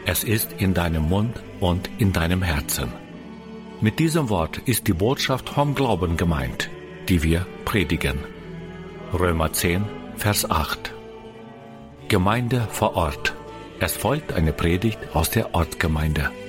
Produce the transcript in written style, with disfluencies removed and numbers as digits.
Es ist in deinem Mund und in deinem Herzen. Mit diesem Wort ist die Botschaft vom Glauben gemeint, die wir predigen. Römer 10, Vers 8. Gemeinde vor Ort. Es folgt eine Predigt aus der Ortsgemeinde.